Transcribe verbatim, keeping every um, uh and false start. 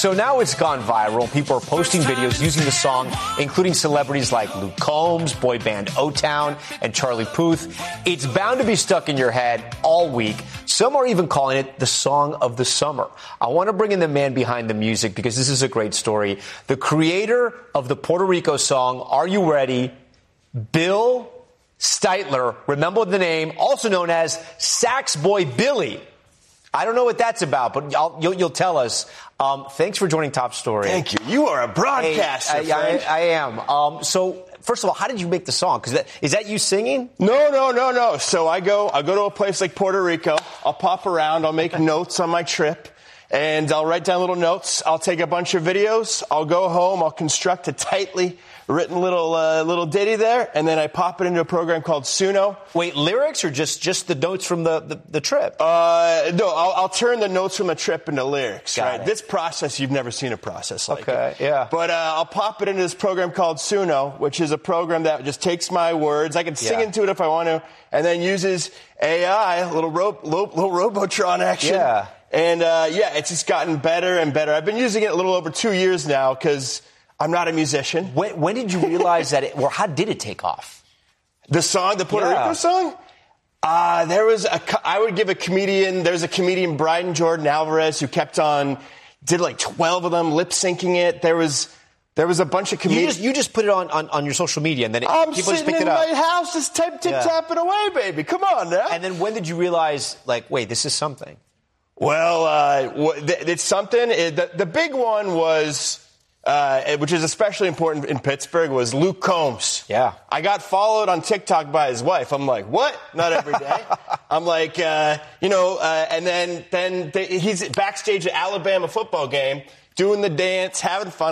So now it's gone viral. People are posting videos using the song, including celebrities like Luke Combs, boy band O-Town, and Charlie Puth. It's bound to be stuck in your head all week. Some are even calling it the song of the summer. I want to bring in the man behind the music because this is a great story. The creator of the Puerto Rico song, Are You Ready? Bill Steitler, remember the name, also known as Sax Boy Billy. I don't know what that's about, but I'll, you'll, you'll tell us. Um, thanks for joining Top Story. Thank you. You are a broadcaster, hey, I, I, I am. Um, so, first of all, how did you make the song? Because that, is that you singing? No, no, no, no. So I go, I go to a place like Puerto Rico. I'll pop around. I'll make notes on my trip, and I'll write down little notes. I'll take a bunch of videos. I'll go home. I'll construct a tightly written little uh, little ditty there, and then I pop it into a program called Suno. Wait, lyrics or just, just the notes from the, the, the trip? Uh, no, I'll, I'll turn the notes from the trip into lyrics. Got right? it. This process, you've never seen a process like okay, it. yeah. But uh, I'll pop it into this program called Suno, which is a program that just takes my words. I can sing yeah. into it if I want to, and then uses A I, a little, ro- little Robotron action. Yeah. And, uh, yeah, it's just gotten better and better. I've been using it a little over two years now because I'm not a musician. When, when did you realize that it, or how did it take off? The song, the Puerto yeah. Rico song? Uh, there was a, I would give a comedian, there's a comedian, Bryden Jordan Alvarez, who kept on, did like twelve of them, lip syncing it. There was, there was a bunch of comedians. You just, you just put it on, on, on your social media and then it, I'm people just sitting picked in it up. my house just tip, tip, yeah. tapping away, baby. Come on now. And then when did you realize, like, wait, this is something? Well, uh, it's something. It, the, the big one was, Uh, which is especially important in Pittsburgh, was Luke Combs. Yeah. I got followed on TikTok by his wife. I'm like, what? Not every day. I'm like, uh, you know, uh, and then, then they, he's backstage at Alabama football game, doing the dance, having fun.